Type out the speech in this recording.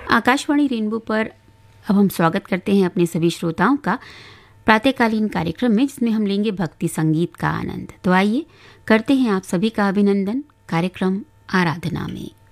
Akashvani rainbow पर अब हम स्वागत करते हैं अपने सभी श्रोताओं का प्रातःकालीन कार्यक्रम में, जिसमें हम लेंगे भक्ति संगीत का आनंद। तो आइए करते हैं आप सभी का अभिनंदन कार्यक्रम आराधना में।